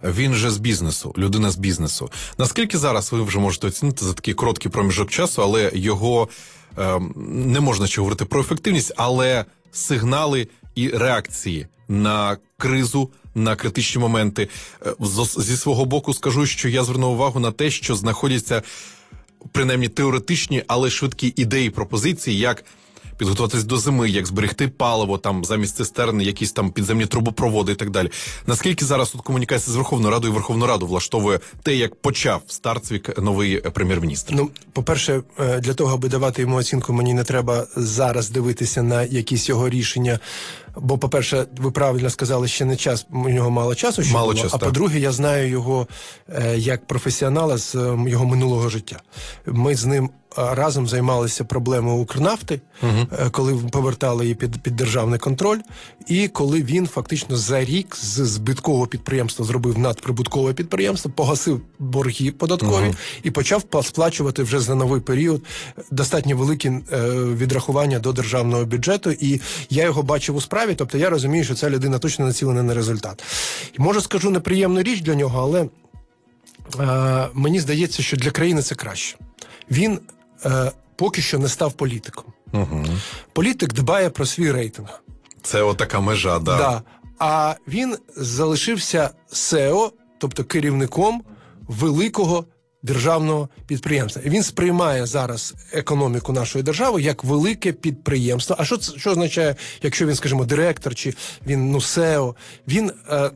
він же з бізнесу, людина з бізнесу. Наскільки зараз ви вже можете оцінити за такий короткий проміжок часу, але його не можна ще говорити про ефективність, але сигнали і реакції на кризу, на критичні моменти. Зі свого боку скажу, що я звернув увагу на те, що знаходяться принаймні теоретичні, але швидкі ідеї, пропозиції, як підготуватись до зими, як зберегти паливо, там замість цистерн, якісь там підземні трубопроводи і так далі. Наскільки зараз тут комунікація з Верховною Радою і Верховну Раду влаштовує те, як почав Старцвік, новий прем'єр-міністр? Ну, по-перше, для того, аби давати йому оцінку, мені не треба зараз дивитися на якісь його рішення. Бо, по-перше, ви правильно сказали, ще не час, у нього мало часу ще було, а по-друге, я знаю його як професіонала з його минулого життя. Ми з ним разом займалися проблемою Укрнафти, коли повертали її під державний контроль, і коли він фактично за рік з збиткового підприємства зробив надприбуткове підприємство, погасив борги податкові і почав сплачувати вже за новий період достатньо великі відрахування до державного бюджету, і я його бачив у справі, тобто я розумію, що ця людина точно націлена на результат. І, може, скажу неприємну річ для нього, але мені здається, що для країни це краще. Він поки що не став політиком. Політик дбає про свій рейтинг. Це отака межа, да. Да. А він залишився СЕО, тобто керівником великого державного підприємства. І він сприймає зараз економіку нашої держави як велике підприємство. А що означає, якщо він, скажімо, директор, чи він, СЕО? Він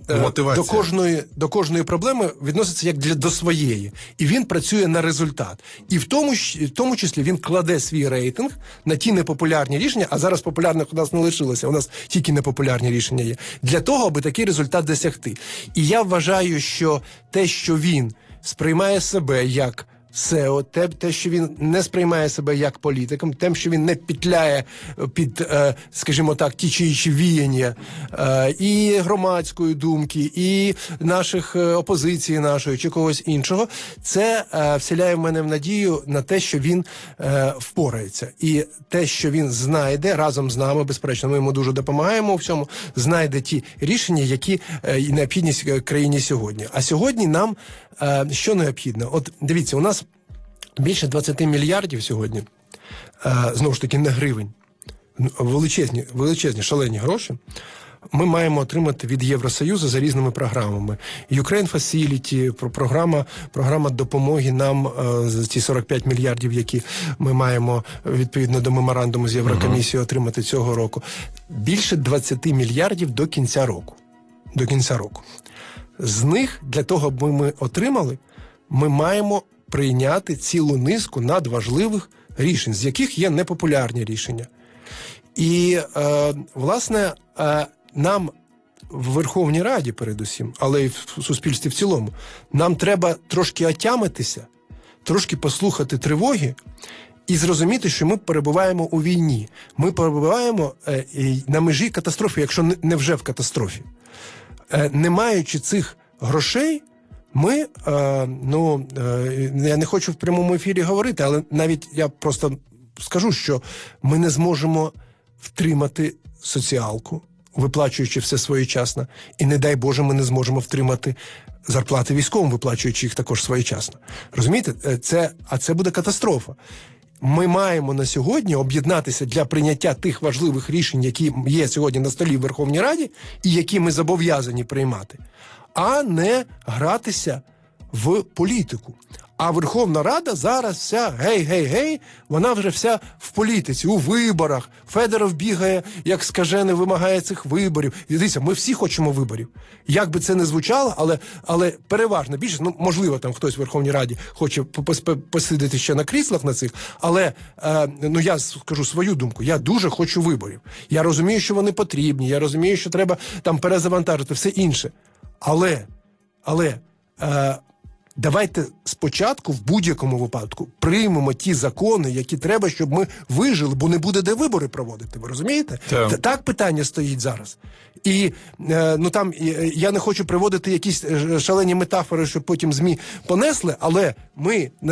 до кожної проблеми відноситься як до своєї. І він працює на результат. І в тому числі він кладе свій рейтинг на ті непопулярні рішення, а зараз популярних у нас не лишилося, у нас тільки непопулярні рішення є, для того, аби такий результат досягти. І я вважаю, що те, що він сприймає себе як СЕО, те, що він не сприймає себе як політиком, тим, що він не петляє під, скажімо так, ті чи інші віяння і громадської думки, і наших опозиції нашої, чи когось іншого, це вселяє в мене надію на те, що він впорається. І те, що він знайде разом з нами, безперечно, ми йому дуже допомагаємо у всьому, знайде ті рішення, які необхідність країні сьогодні. А сьогодні нам що необхідно? От дивіться, у нас більше 20 мільярдів сьогодні, знову ж таки, не гривень, величезні, шалені гроші, ми маємо отримати від Євросоюзу за різними програмами. Ukraine Facility, програма допомоги нам, ці 45 мільярдів, які ми маємо відповідно до меморандуму з Єврокомісією отримати цього року. Більше 20 мільярдів до кінця року. З них, для того, аби ми отримали, ми маємо прийняти цілу низку надважливих рішень, з яких є непопулярні рішення. І, власне, нам в Верховній Раді, передусім, але й в суспільстві в цілому, нам треба трошки отямитися, трошки послухати тривоги і зрозуміти, що ми перебуваємо у війні. Ми перебуваємо на межі катастрофи, якщо не вже в катастрофі. Не маючи цих грошей, ми, я не хочу в прямому ефірі говорити, але навіть я просто скажу, що ми не зможемо втримати соціалку, виплачуючи все своєчасно, і, не дай Боже, ми не зможемо втримати зарплати військовим, виплачуючи їх також своєчасно. Розумієте? Це буде катастрофа. Ми маємо на сьогодні об'єднатися для прийняття тих важливих рішень, які є сьогодні на столі в Верховній Раді, і які ми зобов'язані приймати, а не гратися в політику. А Верховна Рада зараз вся гей-гей-гей, вона вже вся в політиці, у виборах. Федоров бігає, як скажений, вимагає цих виборів. І дивіться, ми всі хочемо виборів. Як би це не звучало, але переважно більше, можливо, там хтось в Верховній Раді хоче посидіти ще на кріслах на цих, але, я скажу свою думку, я дуже хочу виборів. Я розумію, що вони потрібні, я розумію, що треба там перезавантажити, все інше. Але давайте спочатку, в будь-якому випадку, приймемо ті закони, які треба, щоб ми вижили, бо не буде де вибори проводити, ви розумієте? Так питання стоїть зараз. І, я не хочу приводити якісь шалені метафори, щоб потім ЗМІ понесли, але ми на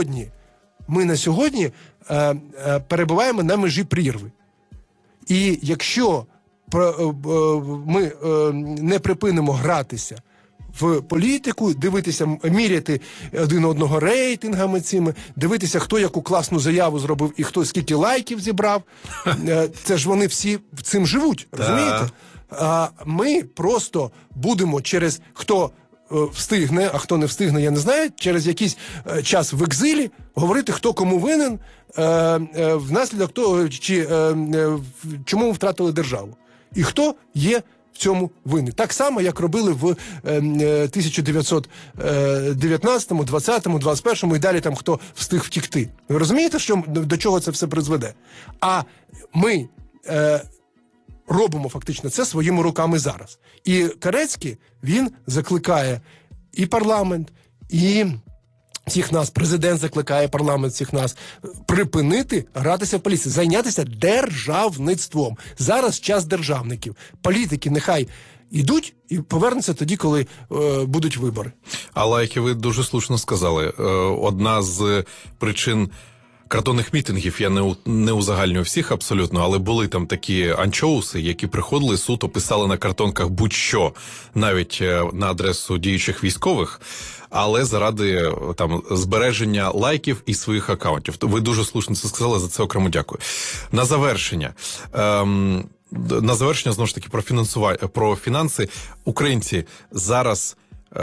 сьогодні перебуваємо на межі прірви. І якщо ми не припинимо гратися в політику, дивитися, міряти один одного рейтингами цими, дивитися, хто яку класну заяву зробив і хто скільки лайків зібрав. Це ж вони всі цим живуть, розумієте? А ми просто будемо через хто встигне, а хто не встигне, я не знаю, через якийсь час в екзилі говорити, хто кому винен, внаслідок того, чому ми втратили державу. І хто є в цьому винен. Так само, як робили в 1919-му, 20-му, 21-му і далі там хто встиг втікти. Ви розумієте, до чого це все призведе? А ми робимо фактично це своїми руками зараз. І Керецький, він закликає і парламент, і всіх нас, президент закликає парламент всіх нас припинити гратися в політику, зайнятися державництвом. Зараз час державників. Політики нехай ідуть і повернуться тоді, коли будуть вибори. Але, як і ви дуже слушно сказали, одна з причин картонних мітингів, я не узагальнюю всіх абсолютно, але були там такі анчоуси, які приходили, суто писали на картонках будь-що, навіть на адресу діючих військових, але заради там збереження лайків і своїх акаунтів. Ви дуже слушно це сказали, за це окремо дякую. На завершення, знову ж таки, про фінанси. Українці зараз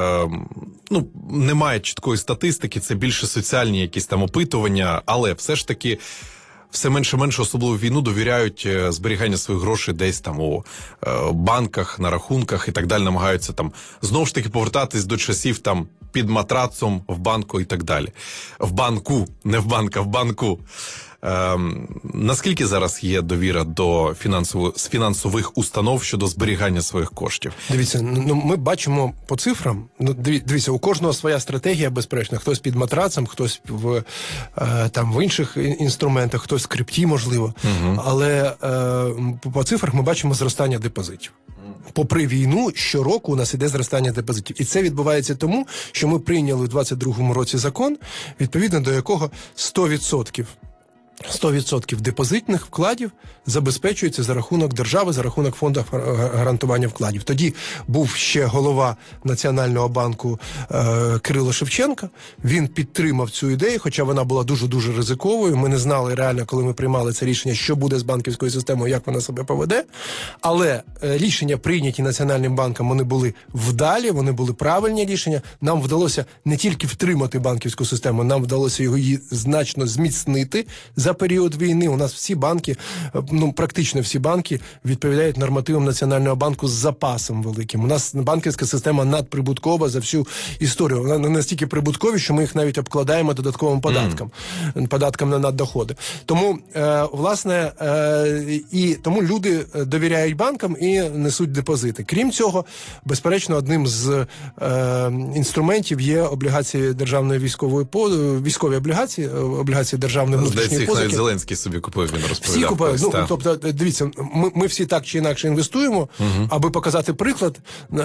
немає чіткої статистики, це більше соціальні якісь там опитування, але все ж таки все менше, особливо в війну, довіряють зберігання своїх грошей десь там у банках, на рахунках і так далі, намагаються там знову ж таки повертатись до часів там під матрацом в банку і так далі. В банку, не в банка, в банку. Наскільки зараз є довіра до фінансових установ щодо зберігання своїх коштів? Дивіться, ми бачимо по цифрам, дивіться, у кожного своя стратегія, безперечно. Хтось під матрацем, хтось в інших інструментах, хтось в крипті, можливо. Але по цифрах ми бачимо зростання депозитів. Попри війну, щороку у нас іде зростання депозитів. І це відбувається тому, що ми прийняли в 22-му році закон, відповідно до якого 100% депозитних вкладів забезпечується за рахунок держави, за рахунок фонду гарантування вкладів. Тоді був ще голова Національного банку Кирило Шевченко. Він підтримав цю ідею, хоча вона була дуже-дуже ризиковою. Ми не знали реально, коли ми приймали це рішення, що буде з банківською системою, як вона себе поведе. Але рішення, прийняті Національним банком, вони були вдалі, вони були правильні рішення. Нам вдалося не тільки втримати банківську систему, нам вдалося її значно зміцнити. За період війни у нас всі банки, практично всі банки відповідають нормативам Національного банку з запасом великим. У нас банківська система надприбуткова за всю історію. Вона настільки прибуткові, що ми їх навіть обкладаємо додатковим податком на наддоходи. Тому, власне, тому люди довіряють банкам і несуть депозити. Крім цього, безперечно, одним з інструментів є облігації державної військові облігації державної внутрішньої позики. Навіть Зеленський собі купив, він розповідав. Всі купують. Тобто, дивіться, ми всі так чи інакше інвестуємо, аби показати приклад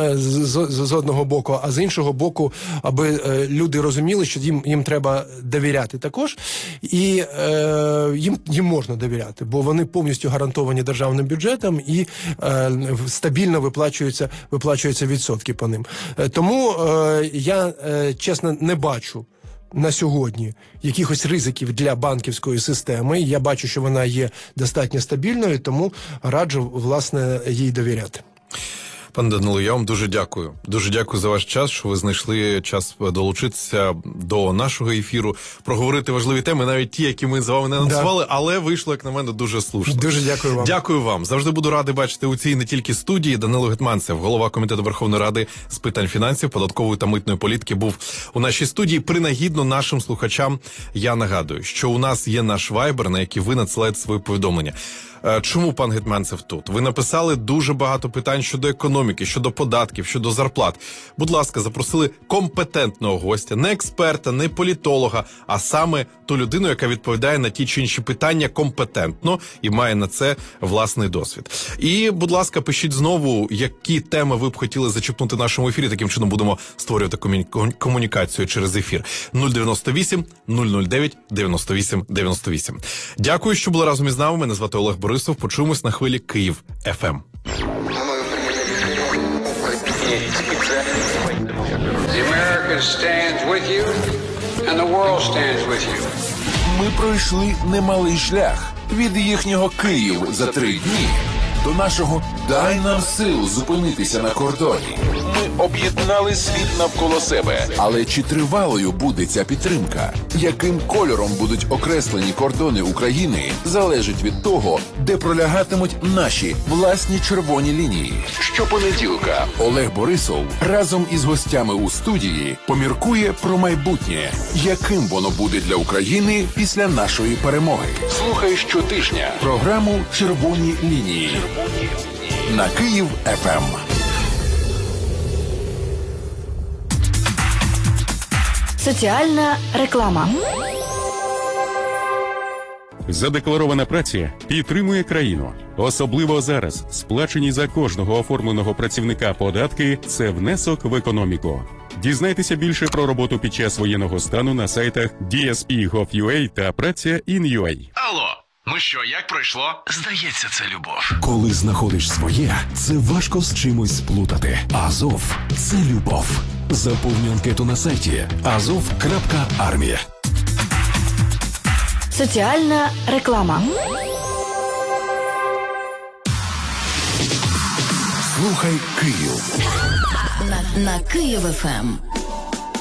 з одного боку, а з іншого боку, аби люди розуміли, що їм треба довіряти також, і їм можна довіряти, бо вони повністю гарантовані державним бюджетом і стабільно виплачуються відсотки по ним. Тому я, чесно, не бачу на сьогодні якихось ризиків для банківської системи. Я бачу, що вона є достатньо стабільною, тому раджу, власне, їй довіряти. Пане Данило, я вам дуже дякую. Дуже дякую за ваш час, що ви знайшли час долучитися до нашого ефіру, проговорити важливі теми, навіть ті, які ми з вами не анонсували, але вийшло, як на мене, дуже слушно. Дуже дякую вам. Дякую вам. Завжди буду радий бачити у цій не тільки студії. Данило Гетманцев, голова Комітету Верховної Ради з питань фінансів, податкової та митної політики, був у нашій студії. Принагідно нашим слухачам я нагадую, що у нас є наш вайбер, на який ви надсилаєте свої повідомлення. Чому пан Гетманцев тут? Ви написали дуже багато питань щодо економіки, щодо податків, щодо зарплат. Будь ласка, запросили компетентного гостя, не експерта, не політолога, а саме ту людину, яка відповідає на ті чи інші питання компетентно і має на це власний досвід. І, будь ласка, пишіть знову, які теми ви б хотіли зачепнути в нашому ефірі. Таким чином будемо створювати комунікацію через ефір. 098 009 98 98. Дякую, що були разом із нами. Мене звати Олег Борисов. Почуємось на хвилі Київ ФМ. America stands with you, and the world stands with you. Ми пройшли немалий шлях від їхнього Київ за 3 дні до нашого «Дай нам сил зупинитися на кордоні». Ми об'єднали світ навколо себе. Але чи тривалою буде ця підтримка? Яким кольором будуть окреслені кордони України, залежить від того, де пролягатимуть наші власні червоні лінії. Щопонеділка Олег Борисов разом із гостями у студії поміркує про майбутнє, яким воно буде для України після нашої перемоги. Слухай щотижня програму «Червоні лінії» на Київ ФМ. Соціальна реклама. Задекларована праця підтримує країну. Особливо зараз сплачені за кожного оформленого працівника податки – це внесок в економіку. Дізнайтеся більше про роботу під час воєнного стану на сайтах DSP.gov.ua та Праця.in.ua. Алло, ну що, як пройшло? Здається, це любов. Коли знаходиш своє, це важко з чимось сплутати. Азов – це любов. Заповнюй анкету на сайті azov.army. Соціальна реклама. Слухай Київ. На Київ ФМ.